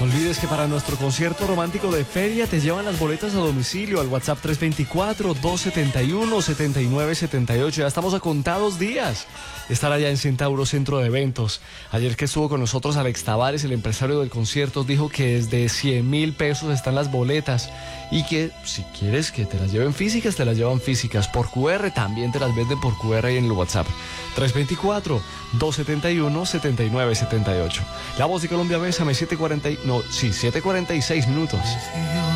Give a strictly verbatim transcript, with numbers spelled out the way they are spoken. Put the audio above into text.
olvides que para nuestro concierto romántico de feria te llevan las boletas a domicilio al WhatsApp tres dos cuatro, dos siete uno, siete nueve siete ocho. Ya estamos a contados días de estar allá en Centauro Centro de Eventos. Ayer que estuvo con nosotros Alex Tavares, el empresario del concierto, dijo que desde cien mil pesos están las boletas y que si quieres que te las lleven físicas, te las llevan físicas. Por Q R también te las venden por Q R ahí en el WhatsApp. tres dos cuatro, dos siete uno, siete nueve siete ocho. La Voz de Colombia, Bésame, siete cuarenta, no, sí, siete cuarenta y seis minutos.